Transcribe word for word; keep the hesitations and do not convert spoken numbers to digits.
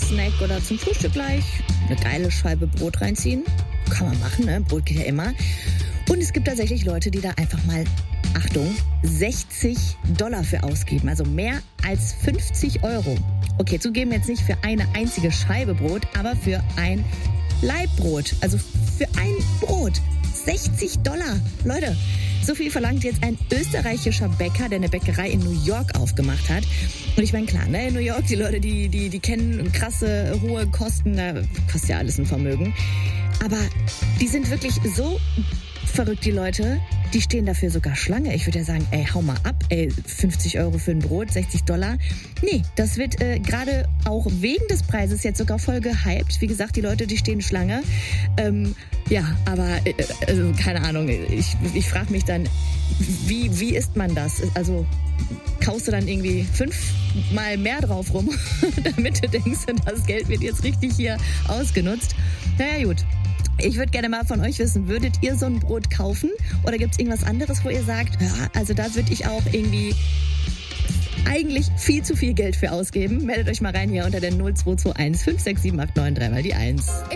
Snack oder zum Frühstück gleich eine geile Scheibe Brot reinziehen. Kann man machen, ne? Brot geht ja immer. Und es gibt tatsächlich Leute, die da einfach mal, Achtung, sechzig Dollar für ausgeben. Also mehr als fünfzig Euro. Okay, zugeben jetzt nicht für eine einzige Scheibe Brot, aber für ein Laibbrot. Also für ein Brot. sechzig Dollar. Leute, so viel verlangt jetzt ein österreichischer Bäcker, der eine Bäckerei in New York aufgemacht hat. Und ich meine, klar, ne, in New York, die Leute, die, die, die kennen krasse, hohe Kosten, da kostet ja alles ein Vermögen. Aber die sind wirklich so verrückt, die Leute, die stehen dafür sogar Schlange. Ich würde ja sagen, ey, hau mal ab, ey, fünfzig Euro für ein Brot, sechzig Dollar. Nee, das wird äh, gerade auch wegen des Preises jetzt sogar voll gehypt. Wie gesagt, die Leute, die stehen Schlange. Ähm, ja, aber, äh, also, keine Ahnung, ich, ich frage mich dann, wie, wie isst man das? Also, kaust du dann irgendwie fünfmal mehr drauf rum, damit du denkst, das Geld wird jetzt richtig hier ausgenutzt? Naja, gut. Ich würde gerne mal von euch wissen, würdet ihr so ein Brot kaufen? Oder gibt es irgendwas anderes, wo ihr sagt, ja, also da würde ich auch irgendwie eigentlich viel zu viel Geld für ausgeben? Meldet euch mal rein hier unter der null zwei zwei eins fünf sechs sieben acht neun drei mal die eins.